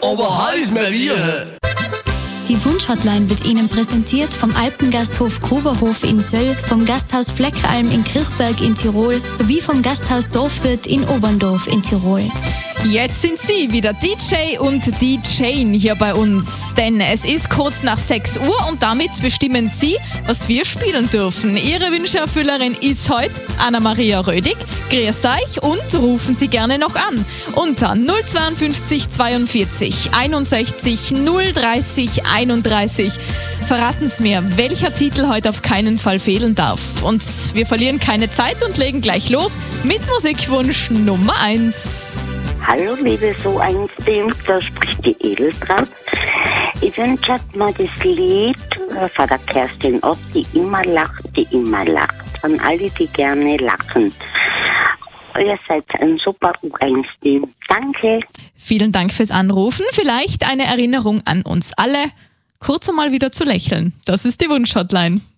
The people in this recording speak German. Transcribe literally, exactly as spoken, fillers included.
aber halt ist mir wieder. Die Wunschhotline wird Ihnen präsentiert vom Alpengasthof Gruberhof in Söll, vom Gasthaus Fleckeralm in Kirchberg in Tirol sowie vom Gasthaus Dorfwirt in Oberndorf in Tirol. Jetzt sind Sie wieder D J und D Jane hier bei uns, denn es ist kurz nach sechs Uhr und damit bestimmen Sie, was wir spielen dürfen. Ihre Wünscherfüllerin ist heute Anna-Maria Rödig. Grüß euch und rufen Sie gerne noch an unter null zweiundfünfzig zweiundvierzig einundsechzig null dreißig einunddreißig. Verraten Sie mir, welcher Titel heute auf keinen Fall fehlen darf. Und wir verlieren keine Zeit und legen gleich los mit Musikwunsch Nummer eins. Hallo liebe So eins Team, da spricht die Edeltraut. Ich wünsche mir das Lied von der Kerstin Ott, die immer lacht, die immer lacht. An alle, die gerne lachen. Ihr seid ein super U eins Team. Danke. Vielen Dank fürs Anrufen. Vielleicht eine Erinnerung an uns alle, kurz einmal wieder zu lächeln. Das ist die Wunschhotline.